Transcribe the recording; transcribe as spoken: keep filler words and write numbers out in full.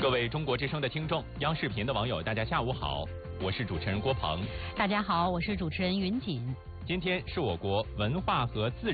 各位中国之声的听众，央视频的网友，大家下午好，我是主持人郭鹏。 大家好，我是主持人云锦。 今天是我国文化和自